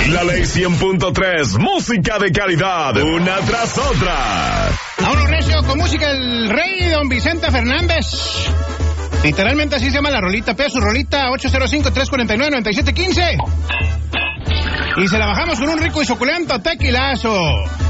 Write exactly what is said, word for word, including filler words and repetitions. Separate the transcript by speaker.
Speaker 1: La Ley cien punto tres, música de calidad, una tras otra.
Speaker 2: Vámonos, recio, con música el rey don Vicente Fernández. Literalmente así se llama la rolita. Pide su rolita ocho cero cinco, tres cuatro nueve, nueve siete uno cinco. Y se la bajamos con un rico y suculento tequilazo.